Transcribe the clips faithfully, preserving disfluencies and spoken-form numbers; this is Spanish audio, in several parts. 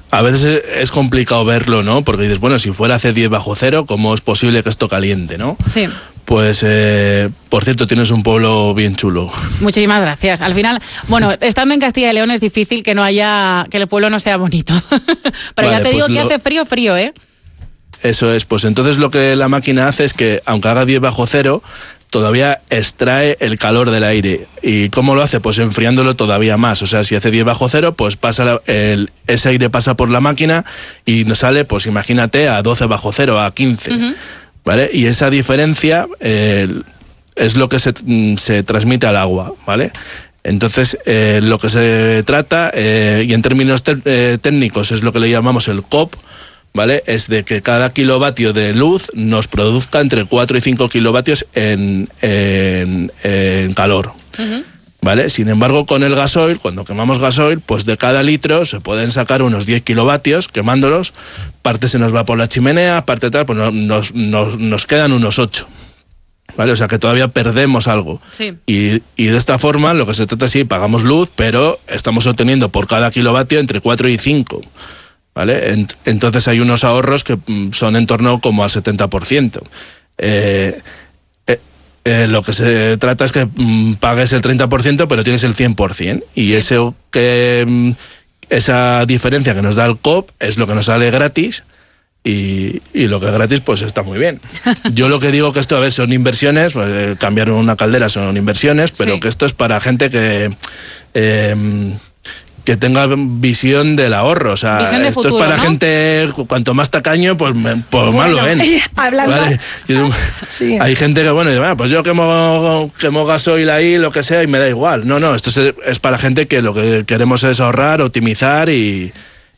A veces es complicado verlo, ¿no? Porque dices, bueno, si fuera C diez bajo cero, ¿cómo es posible que esto caliente, no? Sí. Pues, eh, por cierto, tienes un pueblo bien chulo. Muchísimas gracias. Al final, bueno, estando en Castilla y León es difícil que no haya, que el pueblo no sea bonito. Pero vale, ya te pues digo que lo... hace frío, frío, ¿eh? Eso es, pues entonces lo que la máquina hace es que, aunque haga diez bajo cero, todavía extrae el calor del aire. ¿Y cómo lo hace? Pues enfriándolo todavía más. O sea, si hace diez bajo cero, pues pasa la, el, ese aire pasa por la máquina y nos sale, pues imagínate, a doce bajo cero, a quince. Uh-huh. ¿Vale? Y esa diferencia eh, es lo que se, se transmite al agua, ¿vale? Entonces, eh, lo que se trata, eh, y en términos te- eh, técnicos es lo que le llamamos el C O P, ¿vale? Es de que cada kilovatio de luz nos produzca entre cuatro y cinco kilovatios en, en, en calor. Uh-huh. ¿Vale? Sin embargo, con el gasoil, cuando quemamos gasoil, pues de cada litro se pueden sacar unos diez kilovatios quemándolos, parte se nos va por la chimenea, parte tal, pues nos, nos, nos quedan unos ocho. ¿Vale? O sea que todavía perdemos algo. Sí. Y, y de esta forma lo que se trata es sí, pagamos luz, pero estamos obteniendo por cada kilovatio entre cuatro y cinco. ¿Vale? Entonces hay unos ahorros que son en torno como al setenta por ciento. Eh, eh, eh, lo que se trata es que mm, pagues el treinta por ciento, pero tienes el cien por ciento. Y eso que, mm, esa diferencia que nos da el C O P es lo que nos sale gratis. Y, y lo que es gratis, pues está muy bien. Yo lo que digo que esto, a ver, son inversiones, pues, eh, cambiar una caldera son inversiones, pero sí, que esto es para gente que... Eh, que tenga visión del ahorro, o sea, visión de esto futuro, es para ¿no? gente, cuanto más tacaño, pues, pues bueno, más lo ven. Hablando... ¿Vale? Sí. Hay gente que, bueno, dice, bueno, pues yo quemo, quemo gasoil ahí, lo que sea, y me da igual. No, no, esto es, es para gente que lo que queremos es ahorrar, optimizar y...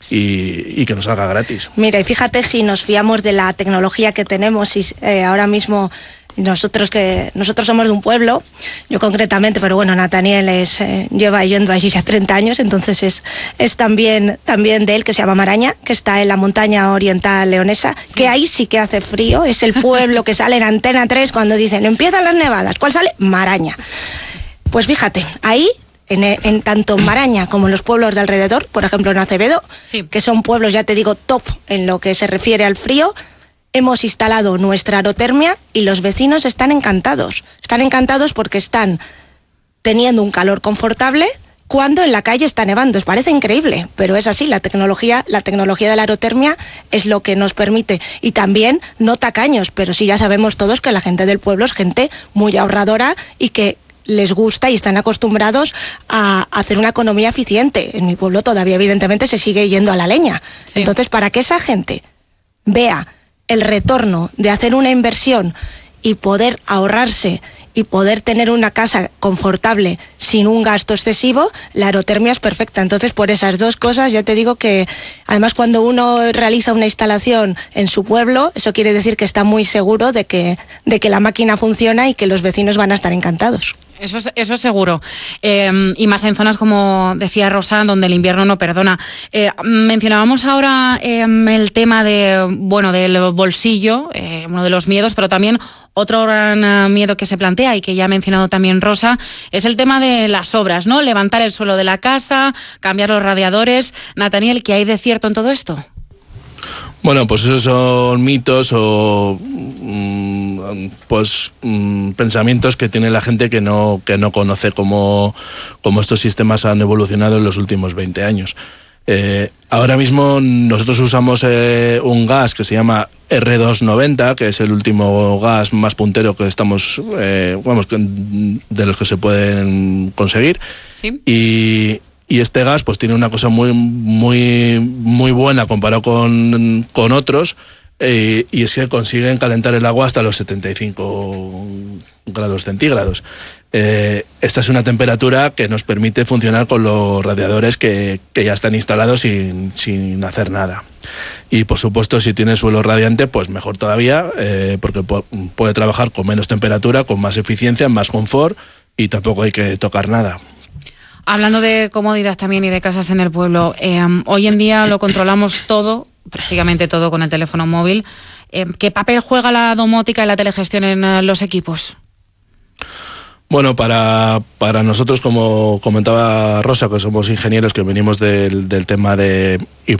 Y, y que nos haga gratis. Mira, y fíjate si nos fiamos de la tecnología que tenemos y eh, ahora mismo nosotros que nosotros somos de un pueblo, yo concretamente, pero bueno, Nathaniel es, eh, lleva yendo allí ya treinta años, entonces es, es también, también de él, que se llama Maraña, que está en la montaña oriental leonesa, sí, que ahí sí que hace frío, es el pueblo que sale en Antena tres cuando dicen empiezan las nevadas, ¿cuál sale? Maraña. Pues fíjate, ahí... En, en tanto en Maraña como en los pueblos de alrededor, por ejemplo en Acevedo, sí, que son pueblos, ya te digo, top en lo que se refiere al frío, hemos instalado nuestra aerotermia y los vecinos están encantados. Están encantados porque están teniendo un calor confortable cuando en la calle está nevando. Os parece increíble, pero es así, la tecnología, la tecnología de la aerotermia es lo que nos permite. Y también, no tacaños, pero sí ya sabemos todos que la gente del pueblo es gente muy ahorradora y que les gusta y están acostumbrados a hacer una economía eficiente. En mi pueblo todavía evidentemente se sigue yendo a la leña. Sí. Entonces, para que esa gente vea el retorno de hacer una inversión y poder ahorrarse y poder tener una casa confortable sin un gasto excesivo, la aerotermia es perfecta. Entonces, por esas dos cosas, ya te digo que, además, cuando uno realiza una instalación en su pueblo, eso quiere decir que está muy seguro de que, de que la máquina funciona y que los vecinos van a estar encantados. Eso es, eso es seguro. Eh, y más en zonas, como decía Rosa, donde el invierno no perdona. Eh, mencionábamos ahora eh, el tema de, bueno, del bolsillo, eh, uno de los miedos, pero también otro gran uh, miedo que se plantea y que ya ha mencionado también Rosa, es el tema de las obras, ¿no? Levantar el suelo de la casa, cambiar los radiadores. Nathaniel, ¿qué hay de cierto en todo esto? Bueno, pues esos son mitos o pues pensamientos que tiene la gente que no, que no conoce cómo, cómo estos sistemas han evolucionado en los últimos veinte años. Eh, ahora mismo nosotros usamos eh, un gas que se llama erre doscientos noventa, que es el último gas más puntero que estamos, eh, vamos, de los que se pueden conseguir. ¿Sí? Y... Y este gas pues tiene una cosa muy muy muy buena comparado con, con otros, eh, y es que consiguen calentar el agua hasta los setenta y cinco grados centígrados. Eh, esta es una temperatura que nos permite funcionar con los radiadores que, que ya están instalados sin, sin hacer nada. Y por supuesto, si tiene suelo radiante, pues mejor todavía, eh, porque po- puede trabajar con menos temperatura, con más eficiencia, más confort, y tampoco hay que tocar nada. Hablando de comodidad también y de casas en el pueblo, eh, hoy en día lo controlamos todo, prácticamente todo con el teléfono móvil. Eh, ¿Qué papel juega la domótica y la telegestión en uh, los equipos? Bueno, para, para nosotros, como comentaba Rosa, que somos ingenieros que venimos del, del tema de